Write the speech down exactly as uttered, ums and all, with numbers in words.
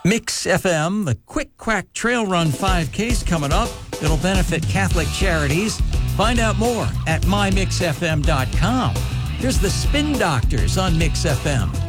Mix F M, the Quick Quack Trail Run five K's coming up. It'll benefit Catholic charities. Find out more at my mix f m dot com. Here's the Spin Doctors on Mix F M.